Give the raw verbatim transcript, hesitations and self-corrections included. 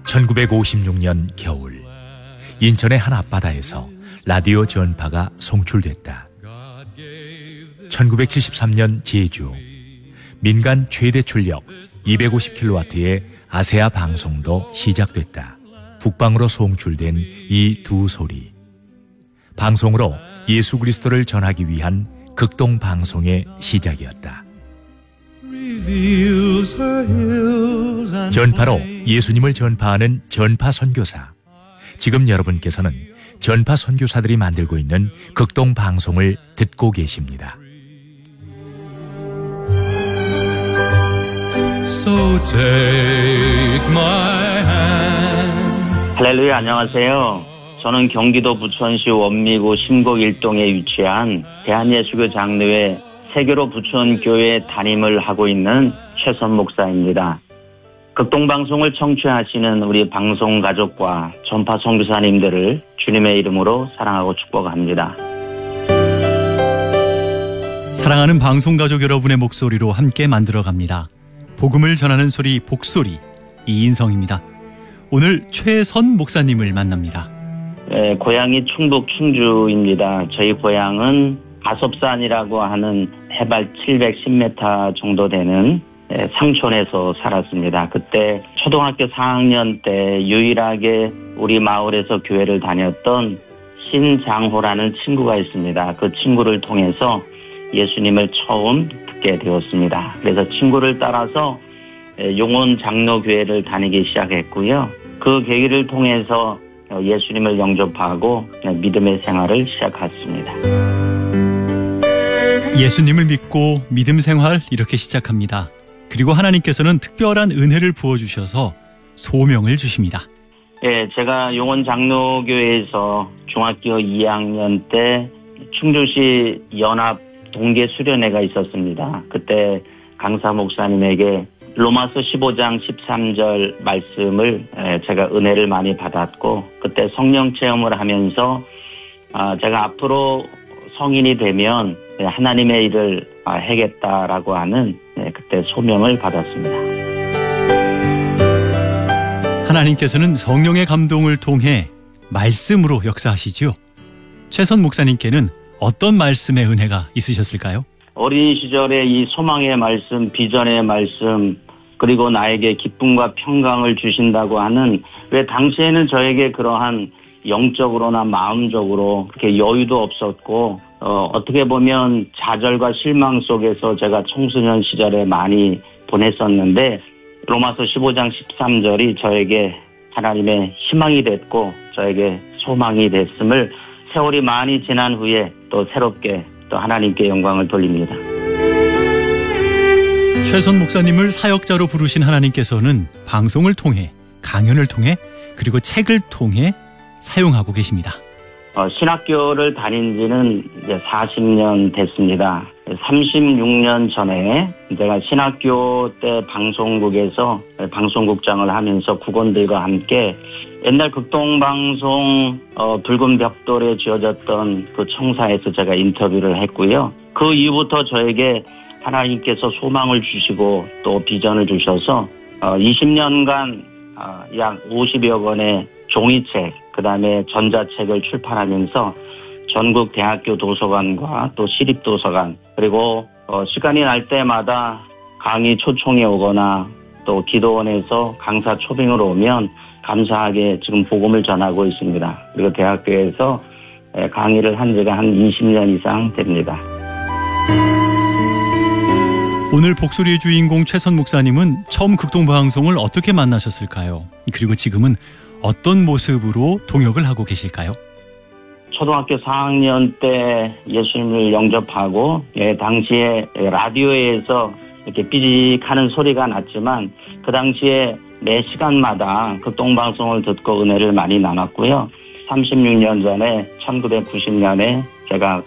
천구백오십육 년 겨울, 인천의 한 앞바다에서 라디오 전파가 송출됐다. 천구백칠십삼 년 제주, 민간 최대 출력 이백오십 킬로와트의 아세아 방송도 시작됐다. 북방으로 송출된 이 두 소리, 방송으로 예수 그리스도를 전하기 위한 극동 방송의 시작이었다. 전파로 예수님을 전파하는 전파 선교사. 지금 여러분께서는 전파 선교사들이 만들고 있는 극동 방송을 듣고 계십니다. So take my hand. 할렐루야, 안녕하세요. 저는 경기도 부천시 원미구 신곡 일동에 위치한 대한예수교 장로회 세계로 부천교회 담임을 하고 있는 최선 목사입니다. 극동방송을 청취하시는 우리 방송가족과 전파 선교사님들을 주님의 이름으로 사랑하고 축복합니다. 사랑하는 방송가족 여러분의 목소리로 함께 만들어갑니다. 복음을 전하는 소리 복소리, 이인성입니다. 오늘 최선 목사님을 만납니다. 네, 고향이 충북 충주입니다. 저희 고향은 가섭산이라고 하는 해발 칠백십 미터 정도 되는 상촌에서 살았습니다. 그때 초등학교 사 학년 때 유일하게 우리 마을에서 교회를 다녔던 신장호라는 친구가 있습니다. 그 친구를 통해서 예수님을 처음 듣게 되었습니다. 그래서 친구를 따라서 용원 장로교회를 다니기 시작했고요. 그 계기를 통해서 예수님을 영접하고 믿음의 생활을 시작했습니다. 예수님을 믿고 믿음 생활 이렇게 시작합니다. 그리고 하나님께서는 특별한 은혜를 부어주셔서 소명을 주십니다. 네, 제가 용원 장로교회에서 중학교 이 학년 때 충주시 연합 동계 수련회가 있었습니다. 그때 강사 목사님에게 로마서 십오 장 십삼 절 말씀을 제가 은혜를 많이 받았고, 그때 성령 체험을 하면서 제가 앞으로 성인이 되면 하나님의 일을 하겠다라고 하는 그때 소명을 받았습니다. 하나님께서는 성령의 감동을 통해 말씀으로 역사하시죠. 최선 목사님께는 어떤 말씀의 은혜가 있으셨을까요? 어린 시절에 이 소망의 말씀, 비전의 말씀, 그리고 나에게 기쁨과 평강을 주신다고 하는, 왜 당시에는 저에게 그러한 영적으로나 마음적으로 그렇게 여유도 없었고, 어, 어떻게 보면 좌절과 실망 속에서 제가 청소년 시절에 많이 보냈었는데, 로마서 십오 장 십삼 절이 저에게 하나님의 희망이 됐고 저에게 소망이 됐음을 세월이 많이 지난 후에 또 새롭게 또 하나님께 영광을 돌립니다. 최선 목사님을 사역자로 부르신 하나님께서는 방송을 통해, 강연을 통해, 그리고 책을 통해 사용하고 계십니다. 어, 신학교를 다닌 지는 이제 사십 년 됐습니다. 삼십육 년 전에 제가 신학교 때 방송국에서 방송국장을 하면서 국원들과 함께 옛날 극동방송 어, 붉은 벽돌에 지어졌던 그 청사에서 제가 인터뷰를 했고요. 그 이후부터 저에게 하나님께서 소망을 주시고 또 비전을 주셔서 어, 이십 년간 어, 약 오십여 권의 종이책, 그 다음에 전자책을 출판하면서 전국 대학교 도서관과 또 시립도서관, 그리고 어, 시간이 날 때마다 강의 초청이 오거나 또 기도원에서 강사 초빙으로 오면 감사하게 지금 복음을 전하고 있습니다. 그리고 대학교에서 강의를 한 지가 한 이십 년 이상 됩니다. 오늘 복소리의 주인공 최선 목사님은 처음 극동방송을 어떻게 만나셨을까요? 그리고 지금은 어떤 모습으로 동역을 하고 계실까요? 초등학교 사 학년 때 예수님을 영접하고, 예, 당시에 라디오에서 이렇게 삐직하는 소리가 났지만 그 당시에 매 시간마다 극동방송을 듣고 은혜를 많이 나눴고요. 삼십육 년 전에 천구백구십 년에 제가